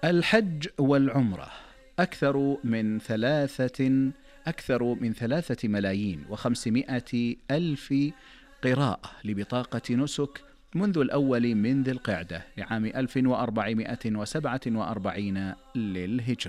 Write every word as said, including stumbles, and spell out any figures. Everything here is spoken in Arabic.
الحج والعمرة أكثر من ثلاثة أكثر من ثلاثة ملايين وخمسمائة ألف قراءة لبطاقة نسك منذ الأول من ذي القعدة لعام ألف وأربعمائة وسبعة وأربعين للهجرة.